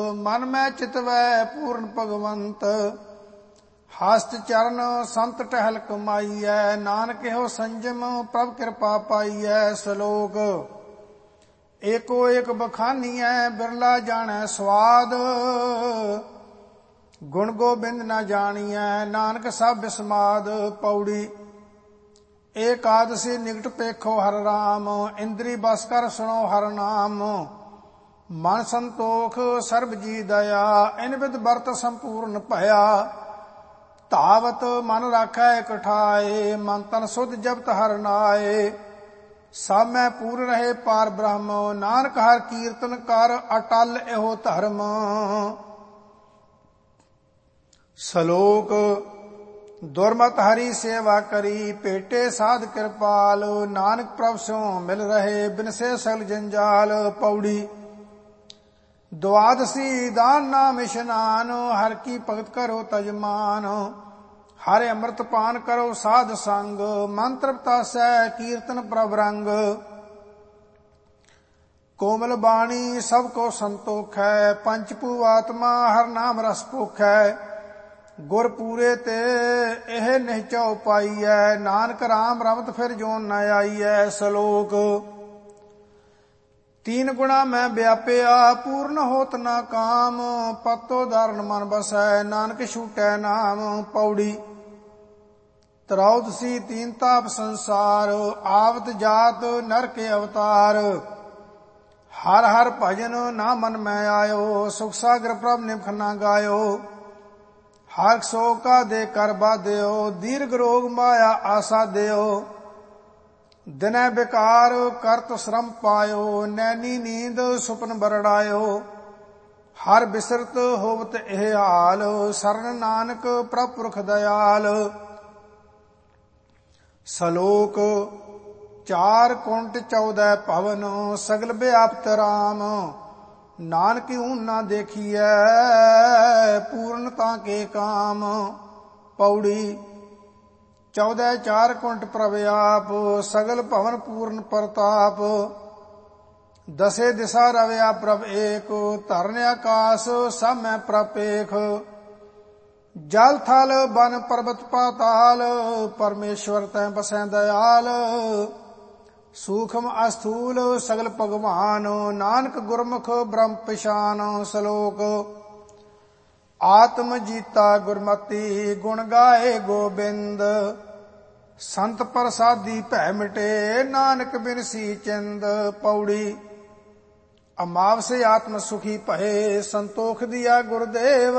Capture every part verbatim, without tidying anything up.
ਮਨ ਮੈਂ ਚਿਤਵੈ ਪੂਰਨ ਭਗਵੰਤ। ਹਸਤ ਚਰਨ ਸੰਤ ਟਹਿਲ ਕਮਾਈਐ, ਨਾਨਕ ਇਹੋ ਸੰਜਮ ਪ੍ਰਭ ਕਿਰਪਾ ਪਾਈਐ। ਸ਼ਲੋਕ ਏਕੋ ਏਕ ਬਖਾਨੀਐ, ਬਿਰਲਾ ਜਾਣੈ ਸਵਾਦ। ਗੁਣ ਗੋਬਿੰਦ ਨ ਜਾਣੀਐ, ਨਾਨਕ ਸਭ ਬਿਸਮਾਦ। ਪੌੜੀ ਏਕਾਦਸੀ ਨਿਕਟ ਪੇਖੋ ਹਰਿ ਰਾਮ, ਇੰਦਰੀ ਬਸ ਕਰ ਸੁਣੋ ਹਰਿ ਨਾਮ। ਮਨ ਸੰਤੋਖ ਸਰਬ ਜੀ ਦਇਆ, ਇਨ ਬਿਦ ਵਰਤ ਸੰਪੂਰਨ ਭਇਆ। ਧਾਵਤ ਮਨ ਰਾਖੈ ਇਕ ਠਾਏ, ਮਨ ਤਨ ਸੁਧ ਜਪਤ ਹਰਿ ਨਾਏ। ਸਭ ਮੈਂ ਪੂਰ ਰਹੇ ਪਾਰ ਬ੍ਰਹਮ, ਨਾਨਕ ਹਰਿ ਕੀਰਤਨ ਕਰ ਅਟਲ ਇਹੋ ਧਰਮ। ਸ਼ਲੋਕ ਦੁਰਮਤ ਹਰੀ ਸੇਵਾ ਕਰੀ, ਭੇਟੇ ਸਾਧ ਕਿਰਪਾਲ। ਨਾਨਕ ਪ੍ਰਭ ਸਿਉ ਮਿਲ ਰਹੇ, ਬਿਨਸੇ ਸਗਲ ਜੰਜਾਲ। ਪੌੜੀ ਦੁਆਦਸੀ ਦਾਨ ਨਾਮ ਇਸ਼ਨਾਨ, ਹਰ ਕੀ ਭਗਤ ਕਰੋ ਤਜਮਾਨ। ਹਰਿ ਅੰਮ੍ਰਿਤ ਪਾਨ ਕਰੋ ਸਾਧ ਸੰਗ, ਮਨ ਤ੍ਰਿਪਤਾਸੈ ਕੀਰਤਨ ਪ੍ਰਭ ਰੰਗ। ਕੋਮਲ ਬਾਣੀ ਸਭ ਕੋ ਸੰਤੋਖੈ, ਪੰਚ ਭੂ ਆਤਮਾ ਹਰ ਨਾਮ ਰਸ ਭੋਖੈ। ਗੁਰ ਪੂਰੇ ਤੇ ਇਹ ਨਿਹਚਉ ਪਾਈਐ, ਨਾਨਕ ਰਾਮ ਰਮਤ ਫਿਰ ਜੋਨ ਨ ਆਈਐ। ਸ਼ਲੋਕ ਤੀਨ ਗੁਣਾ ਮੈਂ ਵਿਆਪਿਆ, ਪੂਰਨ ਹੋਤ ਨਾ ਕਾਮ। ਪਤੋ ਧਾਰਨ ਮਨ ਬਸੈ, ਨਾਨਕ ਛੂਟੈ ਨਾਮ। ਪੌੜੀ ਤਰੌਦਸੀ ਤੀਨ ਤਾਪ ਸੰਸਾਰ, ਆਵਤ ਜਾਤ ਨਰਕ ਅਵਤਾਰ। ਹਰ ਹਰ ਭਜਨ ਨਾ ਮਨ ਮੈਂ ਆਇਓ, ਸੁਖ ਸਾਗਰ ਪ੍ਰਭ ਨਿਮਖ ਨਾ ਗਾਇਓ। ਹਰ ਸੋ ਕਾ ਦੇ ਕਰ ਬਾਧਿਓ, ਦੀਰਘ ਰੋਗ ਮਾਇਆ ਆਸਾ ਦਿਓ। ਦਿਨੈ ਬਿਕਾਰ ਕਰਤ ਸ਼ਰਮ ਪਾਇਓ, ਨੈਣੀ ਨੀਂਦ ਸੁਪਨ ਬਰੜਾਇਓ। ਹਰ ਬਿਸਰਤ ਹੋਵਤ ਇਹ ਹਾਲ, ਸਰਨ ਨਾਨਕ ਪ੍ਰਭ ਪੁਰਖ ਦਇਆਲ। ਸ਼ਲੋਕ ਚਾਰ ਕੁੰਟ ਚੌਦੈ ਭਵਨ, ਸਗਲ ਵਿਆਪਤ ਰਾਮ। ਨਾਨਕ ਊਨ ਨਾ ਦੇਖੀਐ, ਪੂਰਨਤਾ ਕੇ ਕਾਮ। ਪੌੜੀ ਚੌਦੈ ਚਾਰ ਕੁੰਟ ਪ੍ਰਭ ਆਪ, ਸਗਲ ਭਵਨ ਪੂਰਨ ਪ੍ਰਤਾਪ। ਦਸੇ ਦਿਸ਼ਾ ਰਵਿਆ ਪ੍ਰਭ ਏਕ, ਧਰਨ ਆਕਾਸ ਸਭ ਮੈਂ ਪ੍ਰਪੇਖ। ਜਲ ਥਲ ਬਨ ਪਰਬਤ ਪਾਤਾਲ, ਪਰਮੇਸ਼ਵਰ ਤੈ ਬਸੈ ਦਇਆਲ। ਸੂਖਮ ਅਸਥੂਲ ਸਗਲ ਭਗਵਾਨ, ਨਾਨਕ ਗੁਰਮੁਖ ਬ੍ਰਹਮ ਪਛਾਨ। ਸ਼ਲੋਕ ਆਤਮ ਜੀਤਾ ਗੁਰਮਤੀ, ਗੁਣ ਗਾਏ ਗੋਬਿੰਦ। ਸੰਤ ਪ੍ਰਸਾਦੀ ਭੈ ਮਿਟੇ, ਨਾਨਕ ਬਿਨਸੀ ਚਿੰਦ। ਪੌੜੀ ਅਮਾਵਸੇ ਆਤਮ ਸੁਖੀ ਭਏ, ਸੰਤੋਖ ਦੀਆ ਗੁਰਦੇਵ।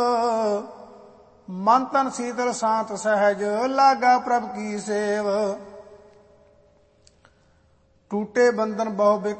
ਮਨ ਤਨ ਸੀਤਲ ਸਾਂਤ ਸਹਿਜ, ਲਾਗਾ ਪ੍ਰਭ ਕੀ ਸੇਵ। ਟੂਟੇ ਬੰਧਨ ਬਹੁ